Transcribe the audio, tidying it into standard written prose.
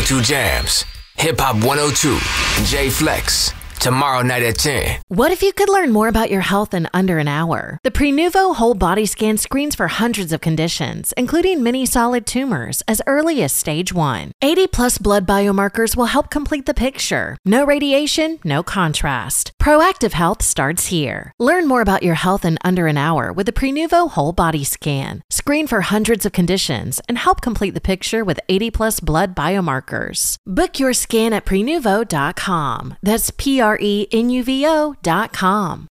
102 Jams, Hip Hop 102, J Flex. Tomorrow night at 10. What if you could learn more about your health in under an hour? The Prenuvo Whole Body Scan screens for hundreds of conditions, including many solid tumors, as early as stage 1. 80-plus blood biomarkers will help complete the picture. No radiation, no contrast. Proactive health starts here. Learn more about your health in under an hour with the Prenuvo Whole Body Scan. Screen for hundreds of conditions and help complete the picture with 80-plus blood biomarkers. Book your scan at Prenuvo.com. That's PRENUVO.com.